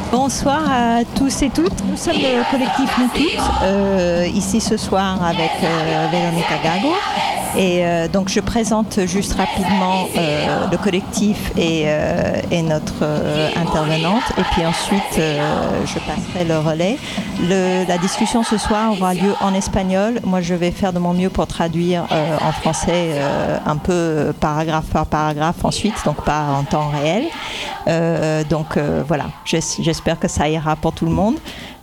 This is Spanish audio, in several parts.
Bonsoir à tous et toutes. Nous sommes le collectif Nous Toutes, ici ce soir avec Verónica Gago. Et donc je présente juste rapidement le collectif et notre intervenante. Et puis ensuite, je passerai le relais. La discussion ce soir aura lieu en espagnol. Moi, je vais faire de mon mieux pour traduire en français un peu paragraphe par paragraphe ensuite, donc pas en temps réel. Voilà, j'espère que ça ira pour tout le monde.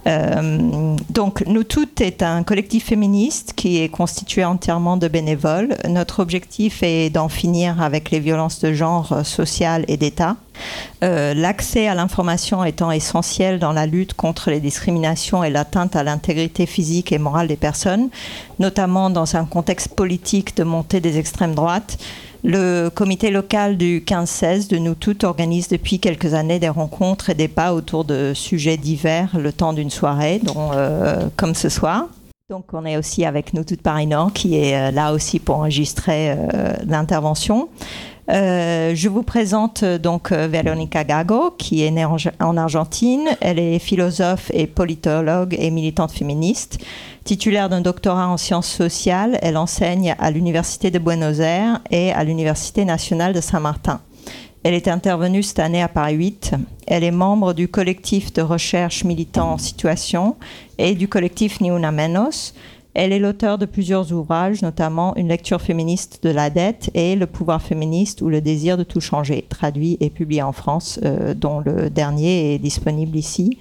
Donc, Nous Toutes est un collectif féministe qui est constitué entièrement de bénévoles. Notre objectif est d'en finir avec les violences de genre sociales et d'État. L'accès à l'information étant essentiel dans la lutte contre les discriminations et l'atteinte à l'intégrité physique et morale des personnes, notamment dans un contexte politique de montée des extrêmes droites. Le comité local du 15-16 de Nous Toutes organise depuis quelques années des rencontres et débats autour de sujets divers le temps d'une soirée, comme ce soir. Donc on est aussi avec Nous Toutes Paris Nord qui est là aussi pour enregistrer l'intervention. Je vous présente donc Verónica Gago, qui est née en Argentine. Elle est philosophe et politologue et militante féministe. Titulaire d'un doctorat en sciences sociales, elle enseigne à l'Université de Buenos Aires et à l'Université nationale de Saint-Martin. Elle est intervenue cette année à Paris 8. Elle est membre du collectif de recherche militant en situation et du collectif Ni Una Menos. Elle est l'auteure de plusieurs ouvrages, notamment Une lecture féministe de la dette et Le pouvoir féministe ou le désir de tout changer, traduit et publié en France, dont le dernier est disponible ici.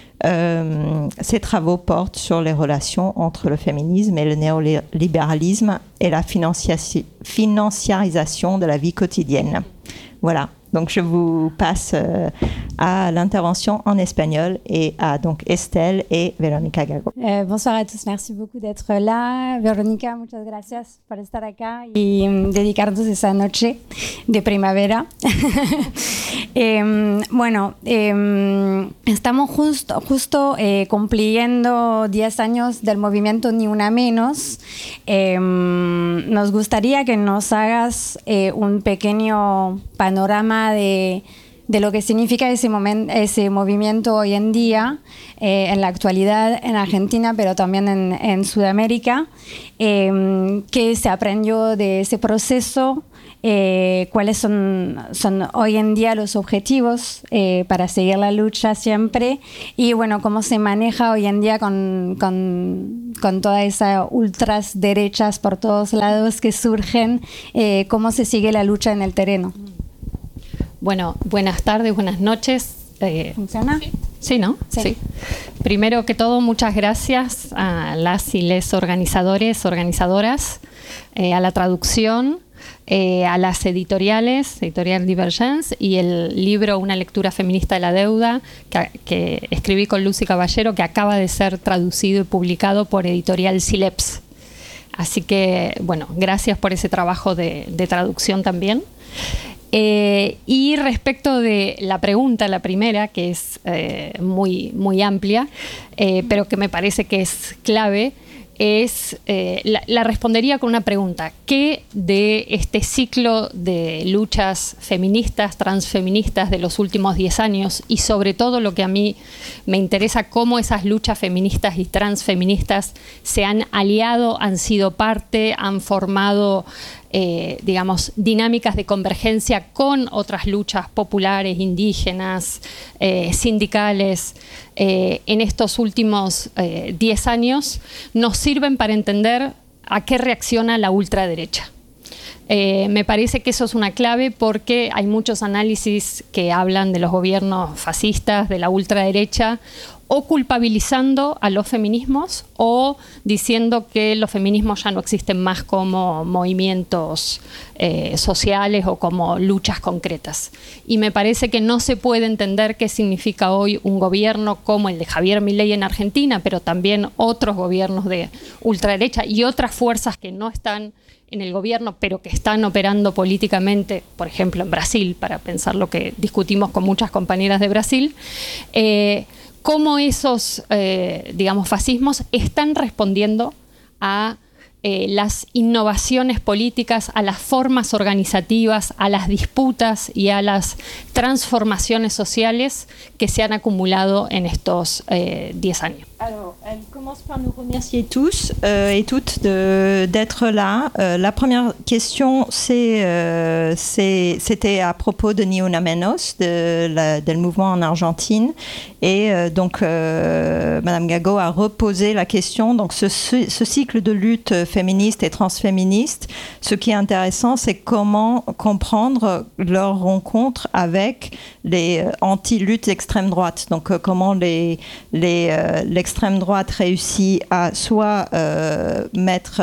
Ces travaux portent sur les relations entre le féminisme et le néolibéralisme et la financiarisation de la vie quotidienne. Voilà, donc je vous passe à l'intervention en espagnol et à donc Estelle et Verónica Gago. Bonsoir à tous, merci beaucoup d'être là. Verónica, muchas gracias por estar acá y dedicarnos esa noche de primavera. Estamos justo cumpliendo 10 años del movimiento Ni Una Menos. Nos gustaría que nos hagas un pequeño panorama de lo que significa ese movimiento hoy en día, en la actualidad en Argentina, pero también en Sudamérica. ¿Qué se aprendió de ese proceso? ¿Cuáles son hoy en día los objetivos para seguir la lucha siempre? Y bueno, ¿cómo se maneja hoy en día con todas esas ultras derechas por todos lados que surgen? ¿Cómo se sigue la lucha en el terreno? Bueno, buenas tardes, buenas noches. ¿Funciona? Sí, ¿no? Sí. Primero que todo, muchas gracias a las y les organizadoras, a la traducción, a las editoriales, Editorial Divergence, y el libro Una lectura feminista de la deuda, que escribí con Lucy Caballero, que acaba de ser traducido y publicado por Editorial Sileps. Así que, bueno, gracias por ese trabajo de traducción también. Y respecto de la pregunta, la primera, que es muy amplia, pero que me parece que es clave, la respondería con una pregunta. ¿Qué de este ciclo de luchas feministas, transfeministas de los últimos 10 años, y sobre todo lo que a mí me interesa, cómo esas luchas feministas y transfeministas se han aliado, han sido parte, han formado dinámicas de convergencia con otras luchas populares, indígenas, sindicales, en estos últimos 10 años, nos sirven para entender a qué reacciona la ultraderecha. Me parece que eso es una clave porque hay muchos análisis que hablan de los gobiernos fascistas, de la ultraderecha, o culpabilizando a los feminismos o diciendo que los feminismos ya no existen más como movimientos sociales o como luchas concretas. Y me parece que no se puede entender qué significa hoy un gobierno como el de Javier Milei en Argentina, pero también otros gobiernos de ultraderecha y otras fuerzas que no están en el gobierno, pero que están operando políticamente, por ejemplo en Brasil, para pensar lo que discutimos con muchas compañeras de Brasil, cómo esos, fascismos están respondiendo a las innovaciones políticas, a las formas organizativas, a las disputas y a las transformaciones sociales que se han acumulado en estos 10 años. Alors, elle commence par nous remercier tous et toutes d'être là. La première question, c'était à propos de Ni Una Menos, du mouvement en Argentine. Et donc, Madame Gago a reposé la question. Donc, ce cycle de lutte féministe et transféministe, ce qui est intéressant, c'est comment comprendre leur rencontre avec les anti-luttes d'extrême droite. Donc, comment l'extrême droite réussit à soit mettre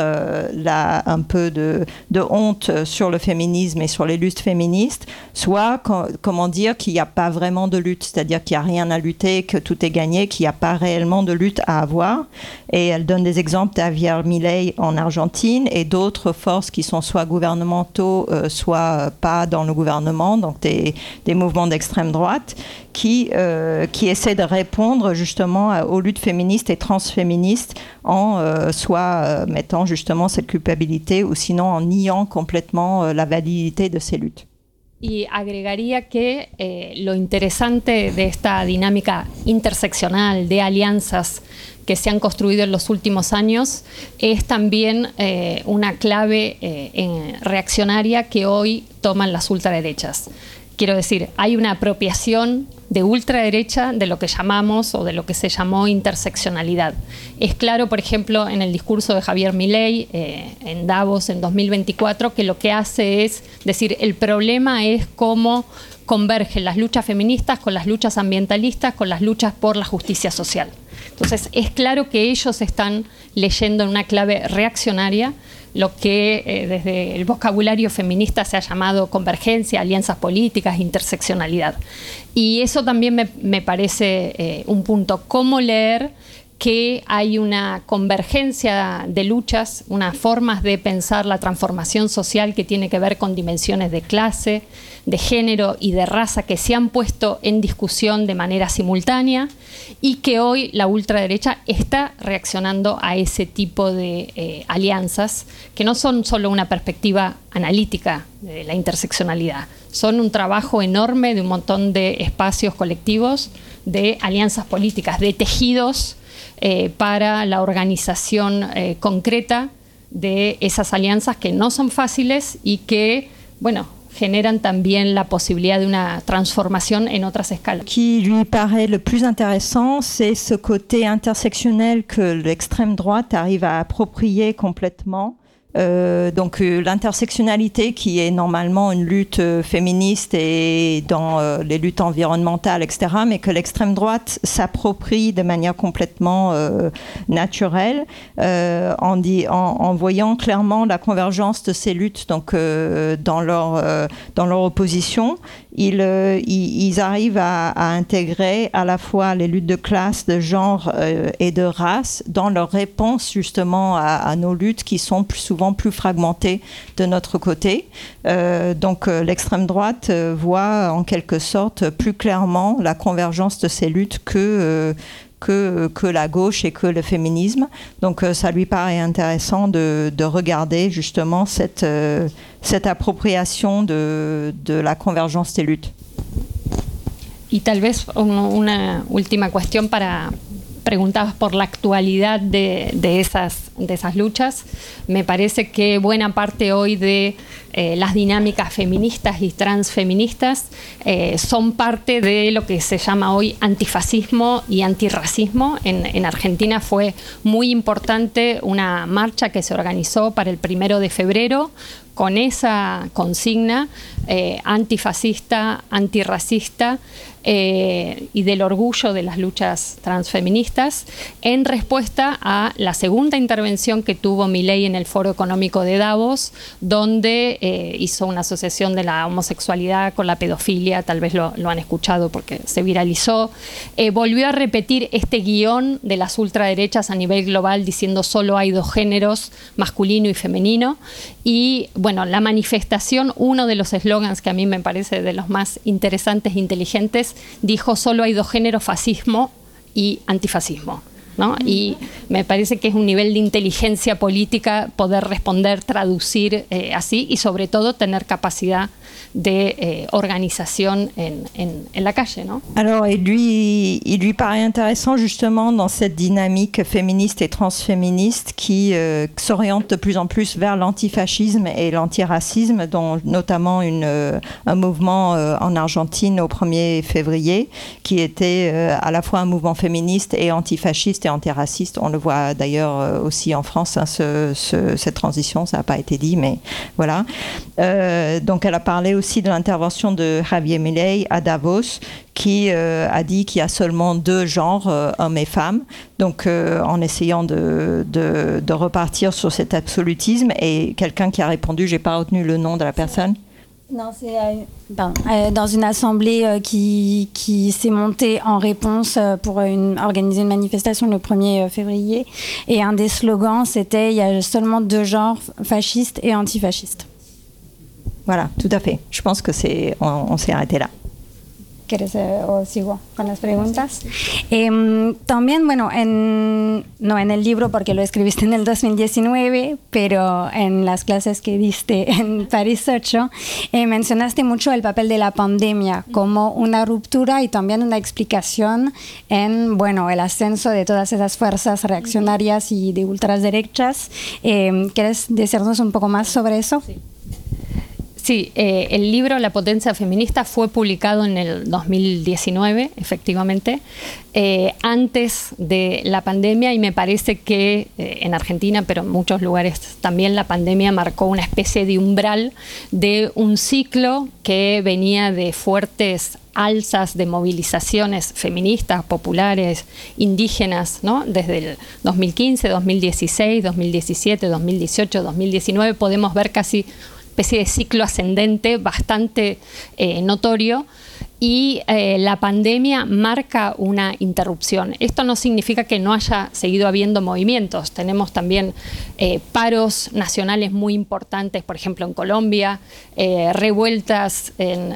un peu de honte sur le féminisme et sur les luttes féministes, soit comment dire qu'il n'y a pas vraiment de lutte, c'est-à-dire qu'il n'y a rien à lutter, que tout est gagné, qu'il n'y a pas réellement de lutte à avoir. Et elle donne des exemples d'Javier Milei en Argentine et d'autres forces qui sont soit gouvernementaux, soit pas dans le gouvernement, donc des mouvements d'extrême droite qui essaient de répondre justement aux luttes féministes et transféministes en soit mettant justement cette culpabilité ou sinon en niant complètement la validité de ces luttes. Y agregaría que lo interesante de esta dinámica interseccional de alianzas que se han construido en los últimos años es también una clave reaccionaria que hoy toman las ultraderechas. Quiero decir, hay una apropiación de ultraderecha de lo que llamamos o de lo que se llamó interseccionalidad. Es claro, por ejemplo, en el discurso de Javier Milei en Davos en 2024, que lo que hace es decir, el problema es cómo convergen las luchas feministas con las luchas ambientalistas, con las luchas por la justicia social. Entonces, es claro que ellos están leyendo en una clave reaccionaria lo que desde el vocabulario feminista se ha llamado convergencia, alianzas políticas, interseccionalidad. Y eso también me parece un punto. ¿Cómo leer que hay una convergencia de luchas, unas formas de pensar la transformación social que tiene que ver con dimensiones de clase, de género y de raza que se han puesto en discusión de manera simultánea y que hoy la ultraderecha está reaccionando a ese tipo de alianzas que no son solo una perspectiva analítica de la interseccionalidad, son un trabajo enorme de un montón de espacios colectivos, de alianzas políticas, de tejidos para la organización concreta de esas alianzas que no son fáciles y que, bueno, generan también la posibilidad de una transformación en otras escalas. Ce qui lui paraît le plus intéressant, c'est ce côté intersectionnel que l'extrême droite arrive à approprier complètement. Donc l'intersectionnalité qui est normalement une lutte féministe et dans les luttes environnementales, etc., mais que l'extrême droite s'approprie de manière complètement naturelle en voyant clairement la convergence de ces luttes donc, dans leur opposition. Ils arrivent à intégrer à la fois les luttes de classe, de genre et de race dans leur réponse justement à nos luttes qui sont plus souvent plus fragmentées de notre côté. Donc l'extrême droite voit en quelque sorte plus clairement la convergence de ces luttes que la gauche et que le féminisme. Donc ça lui paraît intéressant de regarder justement cette appropriation de la convergence des luttes. Y tal vez una última cuestión para preguntabas por la actualidad de esas luchas. Me parece que buena parte hoy de las dinámicas feministas y transfeministas son parte de lo que se llama hoy antifascismo y antirracismo. En Argentina fue muy importante una marcha que se organizó para el 1 de febrero con esa consigna antifascista, antirracista y del orgullo de las luchas transfeministas en respuesta a la segunda intervención que tuvo Milei en el Foro Económico de Davos, donde hizo una asociación de la homosexualidad con la pedofilia, tal vez lo han escuchado porque se viralizó. Volvió a repetir este guión de las ultraderechas a nivel global diciendo solo hay dos géneros, masculino y femenino. Y bueno, la manifestación, uno de los eslogans que a mí me parece de los más interesantes e inteligentes, dijo solo hay dos géneros, fascismo y antifascismo. ¿no? Y me parece que es un nivel de inteligencia política poder responder, traducir así y sobre todo tener capacidad de organisation en la calle, ¿no? Alors, il lui paraît intéressant justement dans cette dynamique féministe et transféministe qui s'oriente de plus en plus vers l'antifascisme et l'antiracisme, dont notamment un mouvement en Argentine au 1er février, qui était à la fois un mouvement féministe et antifasciste et antiraciste. On le voit d'ailleurs aussi en France, hein, cette transition, ça n'a pas été dit, mais voilà. Donc, elle a parlé aussi de l'intervention de Javier Milei à Davos, qui a dit qu'il y a seulement 2 genres, hommes et femmes. Donc, en essayant de repartir sur cet absolutisme, et quelqu'un qui a répondu, j'ai pas retenu le nom de la personne. Non, c'est dans une assemblée qui s'est montée en réponse pour organiser une manifestation le 1er février. Et un des slogans, c'était « Il y a seulement 2 genres, fascistes et antifascistes ». Voilà, tout à fait. Je pense que on s'est arrêté là. ¿Quieres o sigo con las preguntas? También, bueno, no en el libro porque lo escribiste en el 2019, pero en las clases que diste en París 8, mencionaste mucho el papel de la pandemia como una ruptura y también una explicación en, bueno, el ascenso de todas esas fuerzas reaccionarias y de ultraderechas. ¿Quieres decirnos un poco más sobre eso? Sí. Sí, el libro La potencia feminista fue publicado en el 2019, efectivamente, antes de la pandemia, y me parece que en Argentina, pero en muchos lugares también, la pandemia marcó una especie de umbral de un ciclo que venía de fuertes alzas de movilizaciones feministas, populares, indígenas, ¿no? Desde el 2015, 2016, 2017, 2018, 2019, podemos ver casi especie de ciclo ascendente bastante notorio, y la pandemia marca una interrupción. Esto no significa que no haya seguido habiendo movimientos. Tenemos también paros nacionales muy importantes, por ejemplo en Colombia, revueltas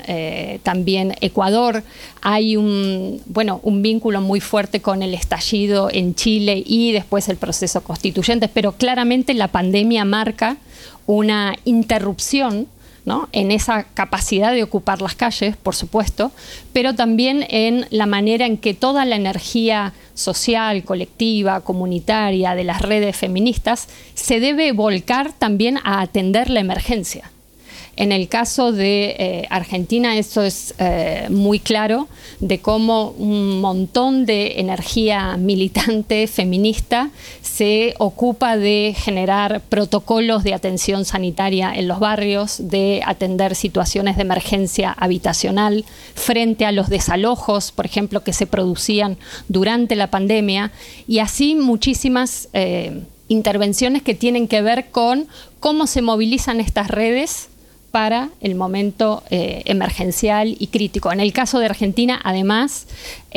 en también Ecuador. Hay un vínculo muy fuerte con el estallido en Chile y después el proceso constituyente, pero claramente la pandemia marca una interrupción, ¿no?, en esa capacidad de ocupar las calles, por supuesto, pero también en la manera en que toda la energía social, colectiva, comunitaria de las redes feministas se debe volcar también a atender la emergencia. En el caso de Argentina eso es muy claro, de cómo un montón de energía militante feminista se ocupa de generar protocolos de atención sanitaria en los barrios, de atender situaciones de emergencia habitacional frente a los desalojos, por ejemplo, que se producían durante la pandemia, y así muchísimas intervenciones que tienen que ver con cómo se movilizan estas redes para el momento emergencial y crítico. En el caso de Argentina, además,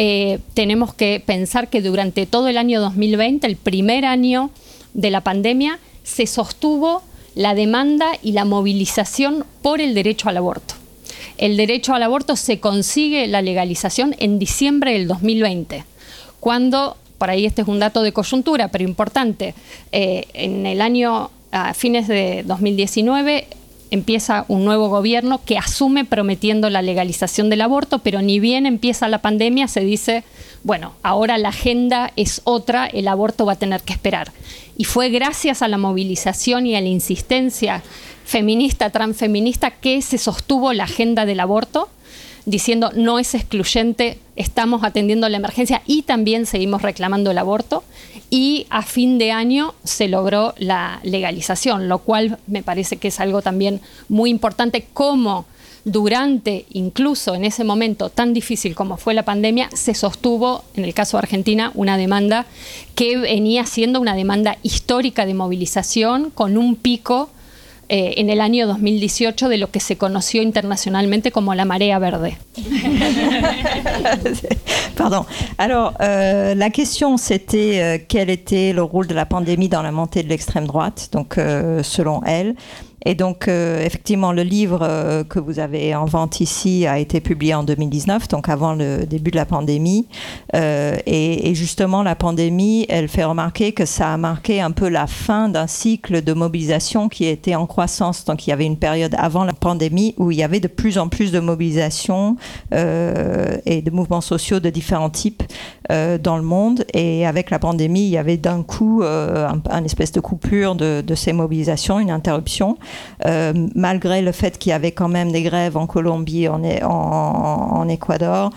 tenemos que pensar que durante todo el año 2020, el primer año de la pandemia, se sostuvo la demanda y la movilización por el derecho al aborto. El derecho al aborto se consigue la legalización en diciembre del 2020, cuando, por ahí este es un dato de coyuntura, pero importante, en el año, a fines de 2019, empieza un nuevo gobierno que asume prometiendo la legalización del aborto, pero ni bien empieza la pandemia se dice, bueno, ahora la agenda es otra, el aborto va a tener que esperar. Y fue gracias a la movilización y a la insistencia feminista, transfeminista, que se sostuvo la agenda del aborto, diciendo no es excluyente, estamos atendiendo la emergencia y también seguimos reclamando el aborto, y a fin de año se logró la legalización, lo cual me parece que es algo también muy importante, como durante, incluso en ese momento tan difícil como fue la pandemia, se sostuvo, en el caso de Argentina, una demanda que venía siendo una demanda histórica de movilización, con un pico en el año 2018 de lo que se conoció internacionalmente como la marea verde. Pardon. Alors, la question, c'était quel était le rôle de la pandémie dans la montée de l'extrême droite, donc selon elle. Et donc, effectivement, le livre que vous avez en vente ici a été publié en 2019, donc avant le début de la pandémie. Et justement, la pandémie, elle fait remarquer que ça a marqué un peu la fin d'un cycle de mobilisation qui était en croissance. Donc, il y avait une période avant la pandémie où il y avait de plus en plus de mobilisation et de mouvements sociaux de différents types dans le monde. Et avec la pandémie, il y avait d'un coup un espèce de coupure de ces mobilisations, une interruption, malgré le fait qu'il y avait quand même des grèves en Colombie, en Équateur,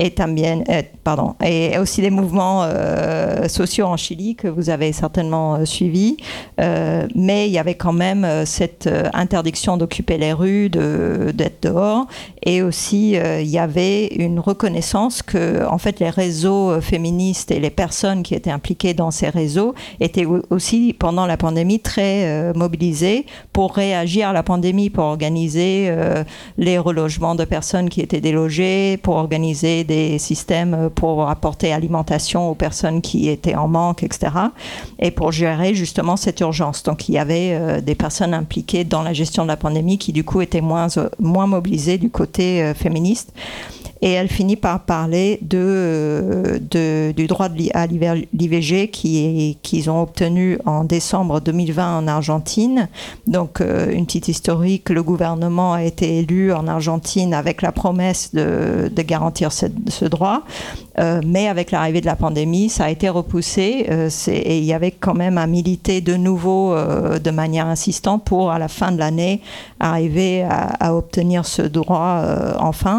et aussi des mouvements sociaux en Chili que vous avez certainement suivis. Mais il y avait quand même cette interdiction d'occuper les rues, d'être dehors. Et aussi, il y avait une reconnaissance que, en fait, les réseaux féministes et les personnes qui étaient impliquées dans ces réseaux étaient aussi, pendant la pandémie, très mobilisées pour réagir à la pandémie, pour organiser les relogements de personnes qui étaient délogées, pour organiser des systèmes pour apporter alimentation aux personnes qui étaient en manque, etc. Et pour gérer justement cette urgence. Donc, il y avait des personnes impliquées dans la gestion de la pandémie qui, du coup, étaient moins mobilisées du côté féministe. Et elle finit par parler du droit à l'IVG qu'ils ont obtenu en décembre 2020 en Argentine. Donc, une petite historique, le gouvernement a été élu en Argentine avec la promesse de garantir ce droit. Mais avec l'arrivée de la pandémie, ça a été repoussé et il y avait quand même à militer de nouveau de manière insistante pour, à la fin de l'année, arriver à obtenir ce droit enfin.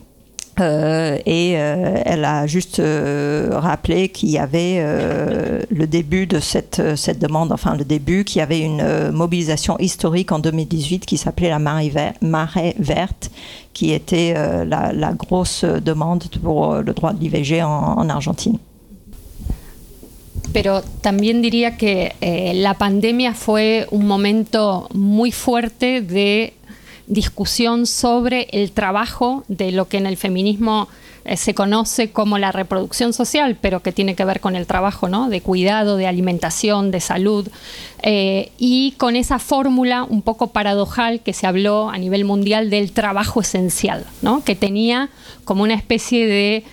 Elle a juste rappelé qu'il y avait le début de cette demande, enfin le début, qu'il y avait une mobilisation historique en 2018 qui s'appelait la marée verte, qui était la grosse demande pour le droit de l'IVG en Argentine. Pero también diría que la pandemia fue un momento muy fuerte de discusión sobre el trabajo de lo que en el feminismo se conoce como la reproducción social, pero que tiene que ver con el trabajo, ¿no? De cuidado, de alimentación, de salud, y con esa fórmula un poco paradojal que se habló a nivel mundial del trabajo esencial, ¿no? Que tenía como una especie de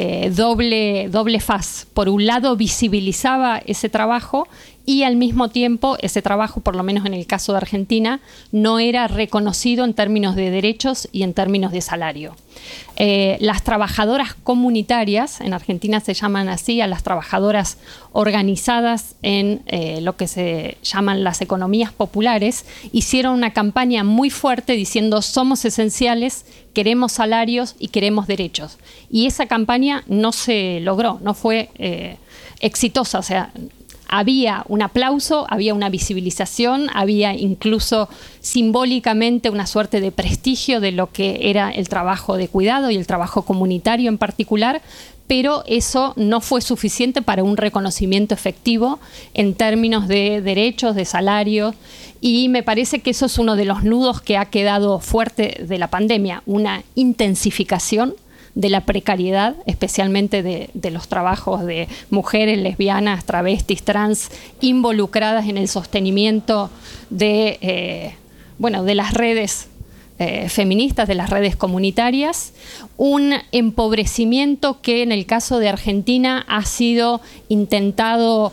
doble faz. Por un lado visibilizaba ese trabajo y al mismo tiempo ese trabajo, por lo menos en el caso de Argentina, no era reconocido en términos de derechos y en términos de salario. Las trabajadoras comunitarias, en Argentina se llaman así a las trabajadoras organizadas en lo que se llaman las economías populares, hicieron una campaña muy fuerte diciendo somos esenciales, queremos salarios y queremos derechos. Y esa campaña no se logró, no fue exitosa, o sea, había un aplauso, había una visibilización, había incluso simbólicamente una suerte de prestigio de lo que era el trabajo de cuidado y el trabajo comunitario en particular, pero eso no fue suficiente para un reconocimiento efectivo en términos de derechos, de salarios, y me parece que eso es uno de los nudos que ha quedado fuerte de la pandemia, una intensificación de la precariedad, especialmente de los trabajos de mujeres, lesbianas, travestis, trans, involucradas en el sostenimiento de las redes feministas, de las redes comunitarias, un empobrecimiento que en el caso de Argentina ha sido intentado,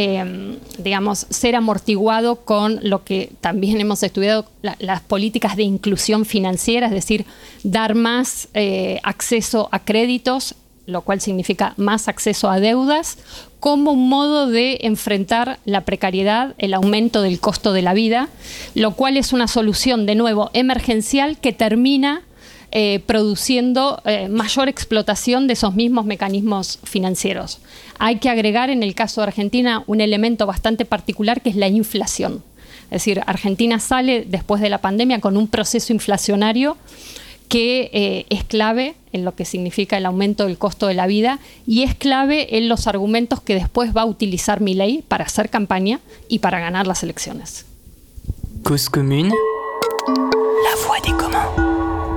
ser amortiguado con lo que también hemos estudiado, las políticas de inclusión financiera, es decir, dar más acceso a créditos, lo cual significa más acceso a deudas, como un modo de enfrentar la precariedad, el aumento del costo de la vida, lo cual es una solución, de nuevo, emergencial que termina produciendo mayor explotación de esos mismos mecanismos financieros. Hay que agregar en el caso de Argentina un elemento bastante particular que es la inflación. Es decir, Argentina sale después de la pandemia con un proceso inflacionario que es clave en lo que significa el aumento del costo de la vida y es clave en los argumentos que después va a utilizar Milei para hacer campaña y para ganar las elecciones. Cause commune, la voix des communs.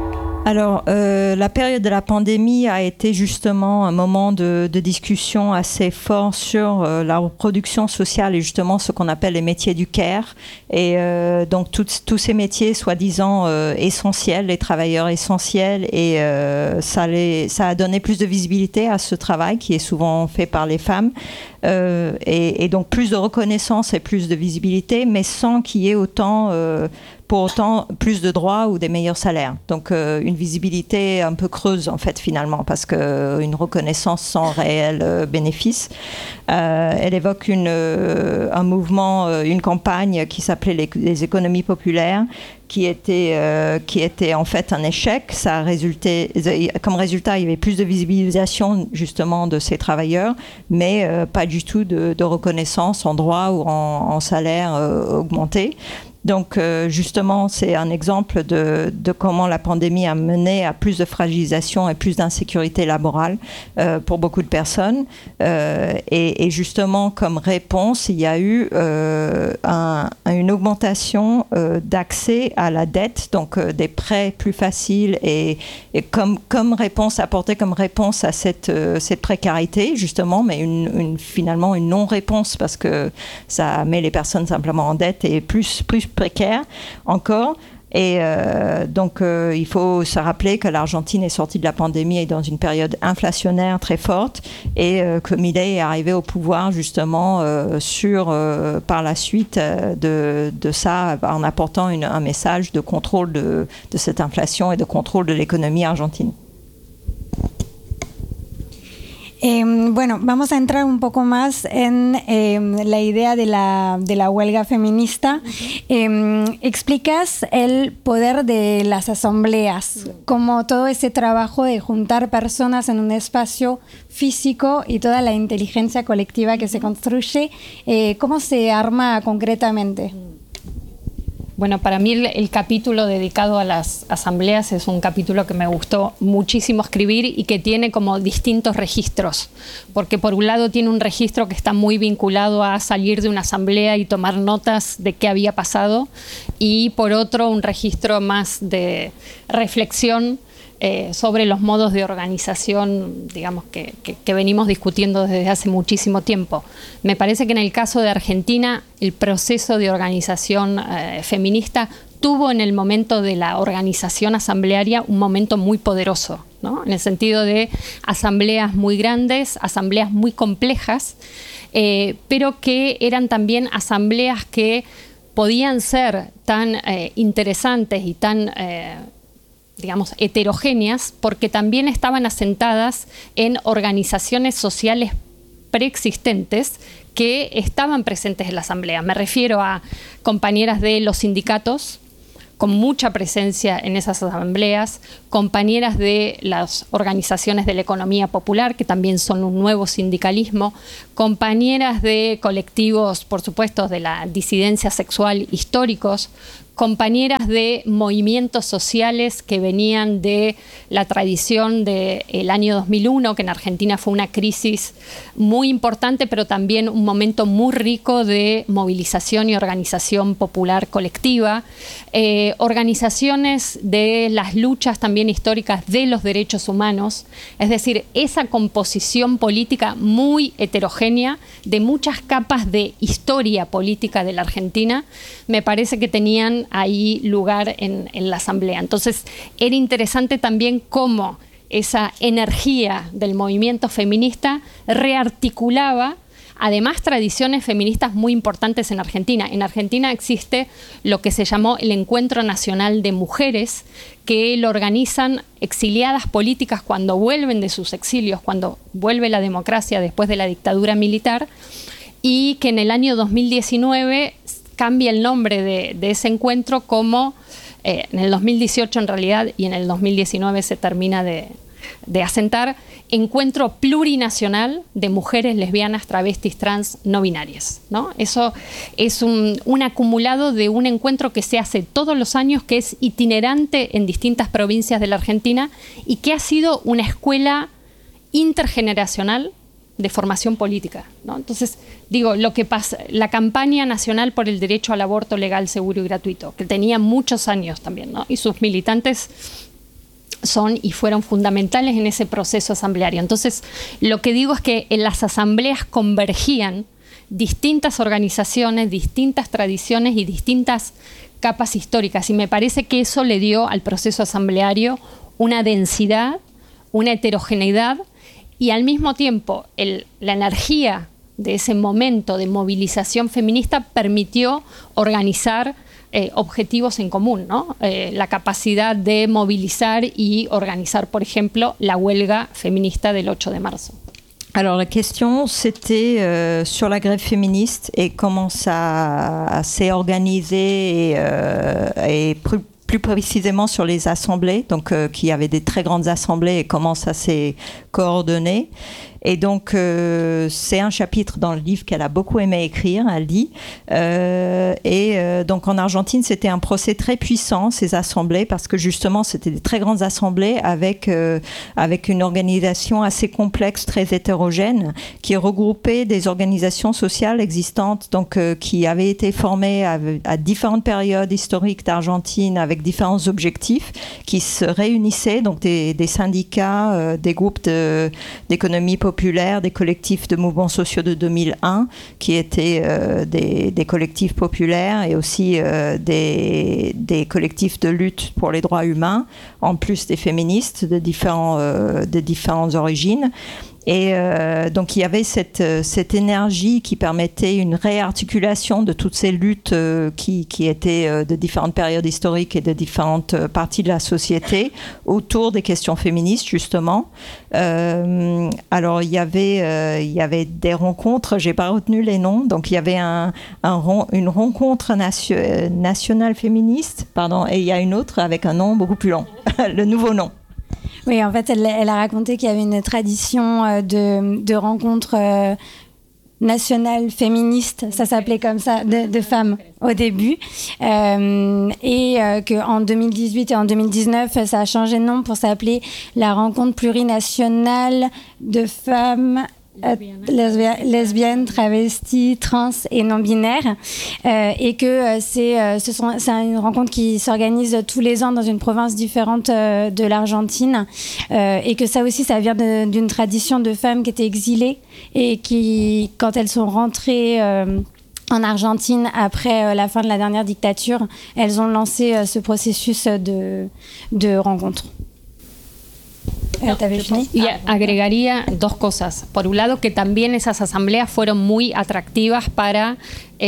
Alors, la période de la pandémie a été justement un moment de discussion assez fort sur la reproduction sociale et justement ce qu'on appelle les métiers du care. Et donc, tous ces métiers soi-disant essentiels, les travailleurs essentiels, et ça a donné plus de visibilité à ce travail qui est souvent fait par les femmes. Et donc, plus de reconnaissance et plus de visibilité, mais sans qu'il y ait pour autant plus de droits ou des meilleurs salaires. Donc une visibilité un peu creuse en fait finalement, parce qu'une reconnaissance sans réel bénéfice. Elle évoque un mouvement, une campagne qui s'appelait les économies populaires, qui était en fait un échec. Comme résultat, il y avait plus de visibilisation justement de ces travailleurs, mais pas du tout de reconnaissance en droits ou en salaire augmenté. Donc justement, c'est un exemple de comment la pandémie a mené à plus de fragilisation et plus d'insécurité laborale pour beaucoup de personnes. Et justement, comme réponse, il y a eu une augmentation d'accès à la dette, donc des prêts plus faciles et comme réponse, apportée comme réponse à cette précarité, justement, mais finalement une non-réponse parce que ça met les personnes simplement en dette et plus précaire encore. Et donc il faut se rappeler que l'Argentine est sortie de la pandémie et dans une période inflationnaire très forte, et que Milei est arrivé au pouvoir justement par la suite de ça, en apportant un message de contrôle de cette inflation et de contrôle de l'économie argentine. Bueno, vamos a entrar un poco más en la idea de la huelga feminista. Explicas el poder de las asambleas, como todo ese trabajo de juntar personas en un espacio físico y toda la inteligencia colectiva que se construye, ¿cómo se arma concretamente? Bueno, para mí el capítulo dedicado a las asambleas es un capítulo que me gustó muchísimo escribir y que tiene como distintos registros, porque por un lado tiene un registro que está muy vinculado a salir de una asamblea y tomar notas de qué había pasado, y por otro un registro más de reflexión sobre los modos de organización, digamos, que venimos discutiendo desde hace muchísimo tiempo. Me parece que en el caso de Argentina el proceso de organización feminista tuvo en el momento de la organización asamblearia un momento muy poderoso, ¿no? En el sentido de asambleas muy grandes, asambleas muy complejas, pero que eran también asambleas que podían ser tan interesantes y tan digamos, heterogéneas, porque también estaban asentadas en organizaciones sociales preexistentes que estaban presentes en la asamblea. Me refiero a compañeras de los sindicatos, con mucha presencia en esas asambleas, compañeras de las organizaciones de la economía popular, que también son un nuevo sindicalismo, compañeras de colectivos, por supuesto, de la disidencia sexual históricos, compañeras de movimientos sociales que venían de la tradición del año 2001, que en Argentina fue una crisis muy importante, pero también un momento muy rico de movilización y organización popular colectiva, organizaciones de las luchas también históricas de los derechos humanos, es decir, esa composición política muy heterogénea de muchas capas de historia política de la Argentina, me parece que tenían ahí lugar en la asamblea. Entonces era interesante también cómo esa energía del movimiento feminista rearticulaba además tradiciones feministas muy importantes en Argentina. En Argentina existe lo que se llamó el Encuentro Nacional de Mujeres, que lo organizan exiliadas políticas cuando vuelven de sus exilios, cuando vuelve la democracia después de la dictadura militar, y que en el año 2019 cambia el nombre de ese encuentro como, en el 2018 en realidad, y en el 2019 se termina de asentar, Encuentro Plurinacional de Mujeres Lesbianas, Travestis, Trans, No Binarias, ¿no? Eso es un acumulado de un encuentro que se hace todos los años, que es itinerante en distintas provincias de la Argentina y que ha sido una escuela intergeneracional de formación política, ¿no? Entonces, digo, lo que pasa, la campaña nacional por el derecho al aborto legal, seguro y gratuito, que tenía muchos años también, ¿no? Y sus militantes son y fueron fundamentales en ese proceso asambleario. Entonces, lo que digo es que en las asambleas convergían distintas organizaciones, distintas tradiciones y distintas capas históricas, y me parece que eso le dio al proceso asambleario una densidad, una heterogeneidad, y al mismo tiempo la energía de ese momento de movilización feminista permitió organizar objetivos en común, ¿no? La capacidad de movilizar y organizar, por ejemplo, la huelga feminista del 8 de marzo. Alors la question c'était sur la grève féministe et comment ça s'est organisé et plus précisément sur les assemblées, donc qui avaient des très grandes assemblées et comment ça s'est coordonné. Et donc, c'est un chapitre dans le livre qu'elle a beaucoup aimé écrire, elle dit. Donc, en Argentine, c'était un procès très puissant, ces assemblées, parce que justement, c'était des très grandes assemblées avec une organisation assez complexe, très hétérogène, qui regroupait des organisations sociales existantes, donc qui avaient été formées à différentes périodes historiques d'Argentine, avec différents objectifs, qui se réunissaient, donc des syndicats, des groupes d'économie populaire, des collectifs de mouvements sociaux de 2001 qui étaient des collectifs populaires et aussi des collectifs de lutte pour les droits humains, en plus des féministes de différentes origines. Et donc il y avait cette énergie qui permettait une réarticulation de toutes ces luttes qui étaient de différentes périodes historiques et de différentes parties de la société autour des questions féministes justement. Alors il y avait des rencontres, j'ai pas retenu les noms, donc il y avait une rencontre nationale féministe, pardon, et il y a une autre avec un nom beaucoup plus long, le nouveau nom. Oui, en fait, elle a raconté qu'il y avait une tradition de rencontres nationales féministes, ça s'appelait comme ça, de femmes au début, et qu'en 2018 et en 2019, ça a changé de nom pour s'appeler la rencontre plurinationale de femmes lesbiennes, travestis, trans et non-binaires, et que c'est une rencontre qui s'organise tous les ans dans une province différente de l'Argentine, et que ça aussi, ça vient d'une tradition de femmes qui étaient exilées et qui, quand elles sont rentrées en Argentine après la fin de la dernière dictature, elles ont lancé ce processus de rencontre. Y agregaría dos cosas. Por un lado, que también esas asambleas fueron muy atractivas para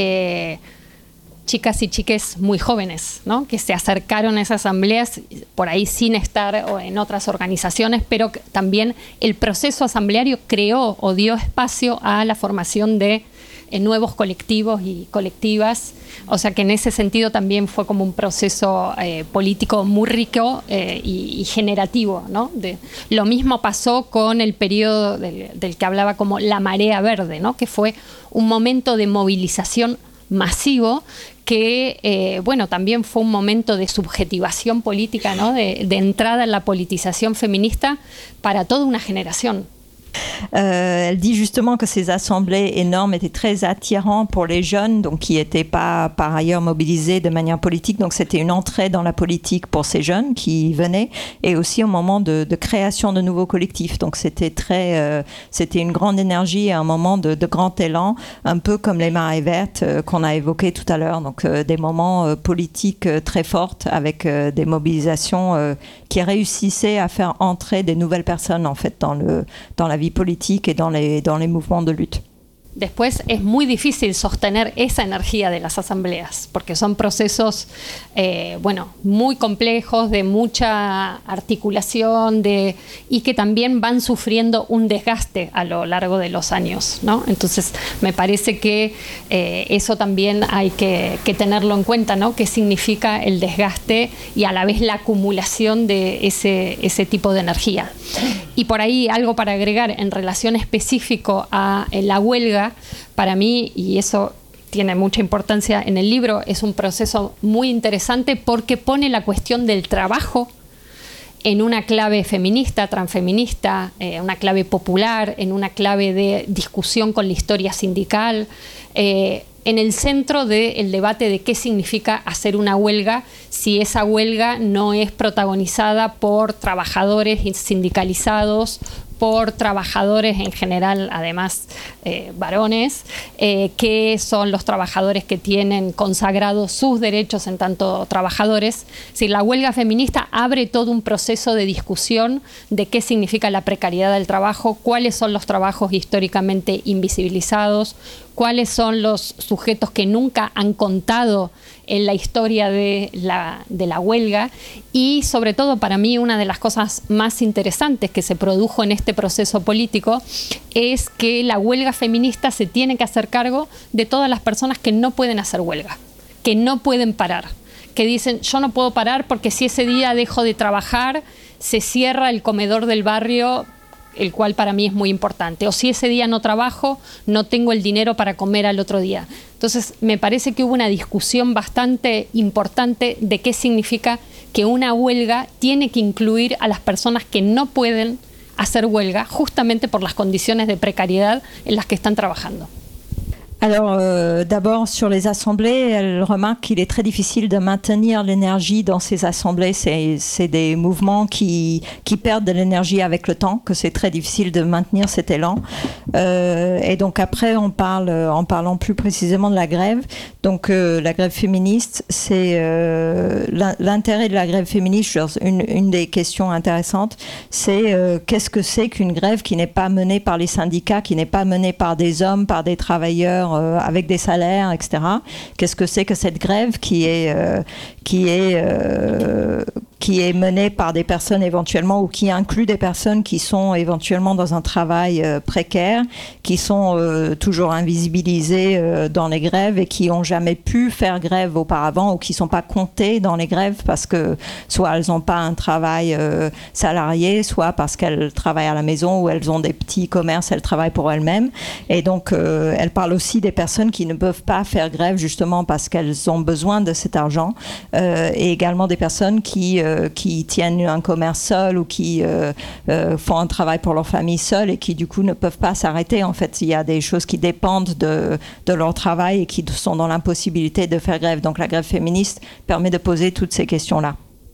chicas y chiques muy jóvenes, ¿no? Que se acercaron a esas asambleas por ahí sin estar en otras organizaciones, pero también el proceso asambleario creó o dio espacio a la formación de nuevos colectivos y colectivas, o sea que en ese sentido también fue como un proceso político muy rico y generativo, ¿no? Lo mismo pasó con el periodo del que hablaba como la marea verde, ¿no? Que fue un momento de movilización masivo que, bueno, también fue un momento de subjetivación política, ¿no? De entrada en la politización feminista para toda una generación. Elle dit justement que ces assemblées énormes étaient très attirantes pour les jeunes, donc qui n'étaient pas par ailleurs mobilisés de manière politique. Donc c'était une entrée dans la politique pour ces jeunes qui venaient, et aussi au moment de création de nouveaux collectifs. Donc c'était une grande énergie et un moment de grand élan, un peu comme les marées vertes qu'on a évoquées tout à l'heure. Donc des moments politiques très forts avec des mobilisations qui réussissaient à faire entrer des nouvelles personnes en fait dans la vie politique et dans les mouvements de lutte. Después es muy difícil sostener esa energía de las asambleas, porque son procesos bueno, muy complejos, de mucha articulación, y que también van sufriendo un desgaste a lo largo de los años, ¿no? Entonces me parece que eso también hay que tenerlo en cuenta, ¿no? Qué significa el desgaste y a la vez la acumulación de ese tipo de energía. Y por ahí algo para agregar en relación específico a la huelga, para mí, y eso tiene mucha importancia en el libro, es un proceso muy interesante porque pone la cuestión del trabajo en una clave feminista, transfeminista, una clave popular, en una clave de discusión con la historia sindical, en el centro del debate de qué significa hacer una huelga si esa huelga no es protagonizada por trabajadores sindicalizados, por trabajadores en general, además varones, que son los trabajadores que tienen consagrados sus derechos en tanto trabajadores. Si la huelga feminista abre todo un proceso de discusión de qué significa la precariedad del trabajo, cuáles son los trabajos históricamente invisibilizados, cuáles son los sujetos que nunca han contado en la historia de la huelga, y sobre todo para mí una de las cosas más interesantes que se produjo en este proceso político es que la huelga feminista se tiene que hacer cargo de todas las personas que no pueden hacer huelga, que no pueden parar, que dicen yo no puedo parar porque si ese día dejo de trabajar se cierra el comedor del barrio, el cual para mí es muy importante, o si ese día no trabajo, no tengo el dinero para comer al otro día. Entonces, me parece que hubo una discusión bastante importante de qué significa que una huelga tiene que incluir a las personas que no pueden hacer huelga, justamente por las condiciones de precariedad en las que están trabajando. Alors, d'abord, sur les assemblées, elle remarque qu'il est très difficile de maintenir l'énergie dans ces assemblées. C'est des mouvements qui perdent de l'énergie avec le temps, que c'est très difficile de maintenir cet élan. Et donc après, en parlant plus précisément de la grève. Donc, la grève féministe, c'est l'intérêt de la grève féministe. Une des questions intéressantes, c'est qu'est-ce que c'est qu'une grève qui n'est pas menée par les syndicats, qui n'est pas menée par des hommes, par des travailleurs, avec des salaires, etc. Qu'est-ce que c'est que cette grève qui est menée par des personnes éventuellement, ou qui inclut des personnes qui sont éventuellement dans un travail précaire, qui sont toujours invisibilisées dans les grèves et qui n'ont jamais pu faire grève auparavant, ou qui ne sont pas comptées dans les grèves parce que soit elles n'ont pas un travail salarié, soit parce qu'elles travaillent à la maison, ou elles ont des petits commerces, elles travaillent pour elles-mêmes. Et donc, elle parle aussi des personnes qui ne peuvent pas faire grève justement parce qu'elles ont besoin de cet argent, et également des personnes qui tiennent un commerce seul, ou qui font un travail pour leur famille seule, et qui du coup ne peuvent pas s'arrêter. En fait, il y a des choses qui dépendent de leur travail et qui sont dans l'impossibilité de faire grève. Donc la grève féministe permet de poser toutes ces questions-là.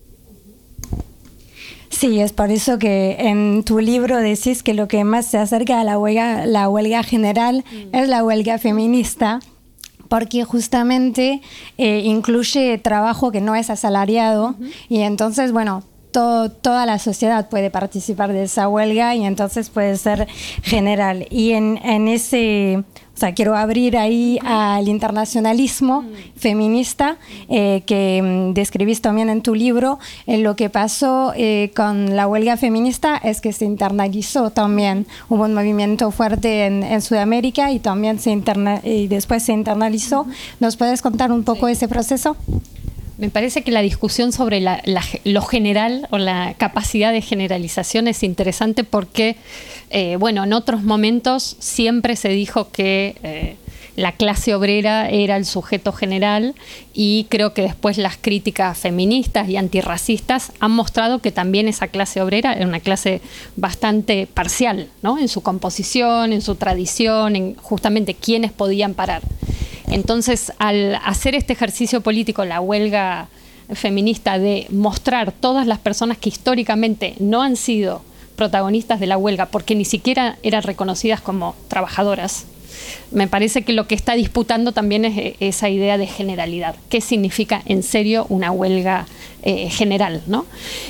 Sí, es por eso que en tu libro decís que lo que más se acerca a la huelga general es la huelga feminista, porque justamente incluye trabajo que no es asalariado, y entonces, bueno, toda la sociedad puede participar de esa huelga, y entonces puede ser general. Y en ese... O sea, quiero abrir ahí al internacionalismo feminista que describís también en tu libro. Lo que pasó con la huelga feminista es que se internalizó también. Hubo un movimiento fuerte en Sudamérica, y también y después se internalizó. ¿Nos puedes contar un poco ese proceso? Me parece que la discusión sobre lo general o la capacidad de generalización es interesante porque, bueno, en otros momentos siempre se dijo que la clase obrera era el sujeto general, y creo que después las críticas feministas y antirracistas han mostrado que también esa clase obrera era una clase bastante parcial, ¿no? En su composición, en su tradición, en justamente quiénes podían parar. Entonces, al hacer este ejercicio político, la huelga feminista, de mostrar todas las personas que históricamente no han sido protagonistas de la huelga porque ni siquiera eran reconocidas como trabajadoras, me parece que lo que está disputando también es esa idea de generalidad. ¿Qué significa en serio una huelga general, ¿no?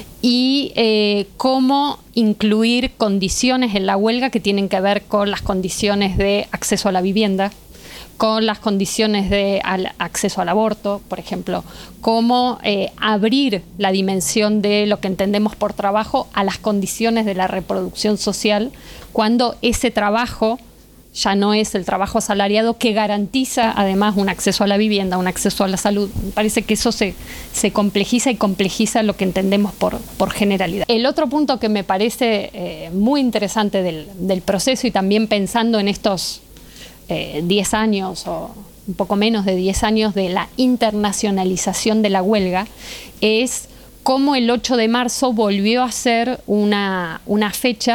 Y cómo incluir condiciones en la huelga que tienen que ver con las condiciones de acceso a la vivienda, con las condiciones de acceso al aborto, por ejemplo, cómo abrir la dimensión de lo que entendemos por trabajo a las condiciones de la reproducción social, cuando ese trabajo ya no es el trabajo asalariado que garantiza además un acceso a la vivienda, un acceso a la salud. Me parece que eso se complejiza y complejiza lo que entendemos por generalidad. El otro punto que me parece muy interesante del proceso, y también pensando en estos 10 años o un poco menos de 10 años de la internacionalización de la huelga, es cómo el 8 de marzo volvió a ser una fecha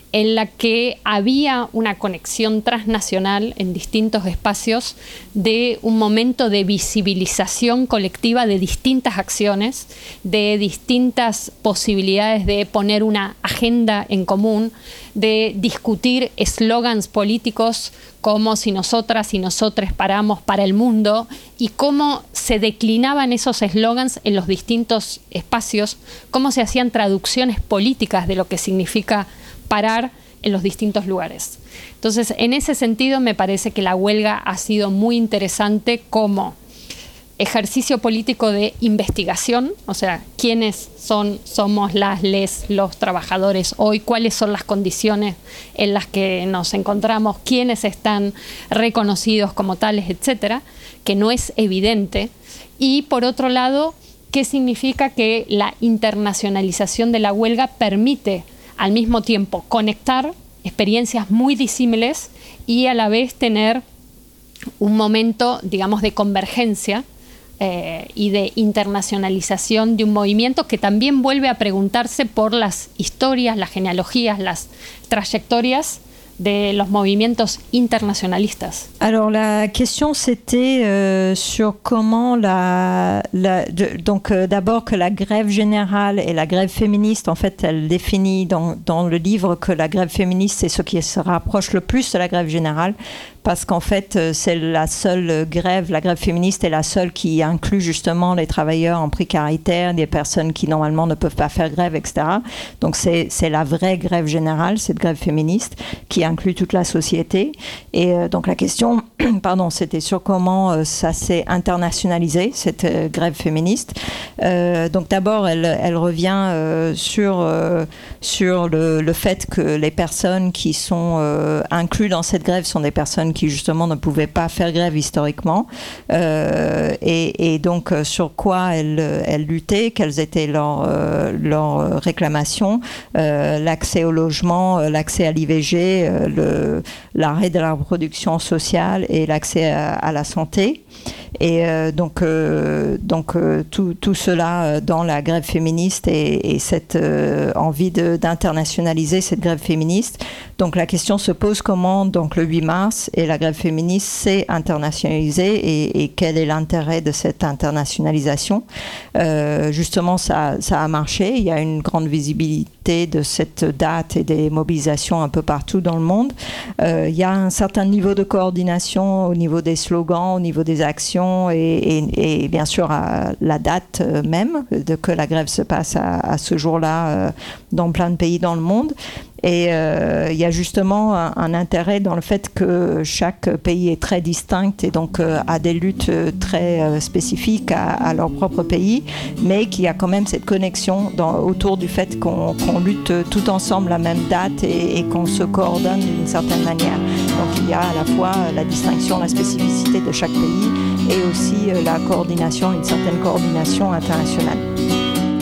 en la que había una conexión transnacional en distintos espacios de un momento de visibilización colectiva de distintas acciones, de distintas posibilidades de poner una agenda en común, de discutir eslogans políticos como si nosotras y nosotres paramos para el mundo, y cómo se declinaban esos eslogans en los distintos espacios, cómo se hacían traducciones políticas de lo que significa parar en los distintos lugares. Entonces, en ese sentido, me parece que la huelga ha sido muy interesante como ejercicio político de investigación, o sea, quiénes somos los trabajadores hoy, cuáles son las condiciones en las que nos encontramos, quiénes están reconocidos como tales, etcétera, que no es evidente. Y por otro lado, qué significa que la internacionalización de la huelga permite al mismo tiempo conectar experiencias muy disímiles y a la vez tener un momento, digamos, de convergencia y de internacionalización de un movimiento que también vuelve a preguntarse por las historias, las genealogías, las trayectorias de los movimientos internationalistes. Alors la question c'était sur comment d'abord que la grève générale et la grève féministe, en fait elle définit dans le livre que la grève féministe c'est ce qui se rapproche le plus de la grève générale, parce qu'en fait c'est la seule grève, la grève féministe est la seule qui inclut justement les travailleurs en précarité, des personnes qui normalement ne peuvent pas faire grève, etc. Donc c'est la vraie grève générale, cette grève féministe, qui inclut toute la société. Et donc la question, pardon, c'était sur comment ça s'est internationalisé, cette grève féministe. Donc d'abord, elle revient sur le fait que les personnes qui sont incluses dans cette grève sont des personnes qui justement ne pouvaient pas faire grève historiquement. Et donc sur quoi elles luttaient, quelles étaient leurs réclamations, l'accès au logement, l'accès à l'IVG, l'arrêt de la reproduction sociale et l'accès à la santé. Et donc tout cela dans la grève féministe et cette envie d'internationaliser cette grève féministe. Donc la question se pose comment donc le 8 mars et la grève féministe s'est internationalisée et quel est l'intérêt de cette internationalisation. Justement ça a marché, il y a une grande visibilité de cette date et des mobilisations un peu partout dans le monde. Il y a un certain niveau de coordination au niveau des slogans, au niveau des actions et bien sûr à la date même que la grève se passe à ce jour-là dans plein de pays dans le monde. Et il y a justement un intérêt dans le fait que chaque pays est très distinct et donc a des luttes très spécifiques à leur propre pays, mais qu'il y a quand même cette connexion autour du fait qu'on lutte tout ensemble la même date et qu'on se coordonne d'une certaine manière. Donc il y a à la fois la distinction, la spécificité de chaque pays et aussi la coordination, une certaine coordination internationale.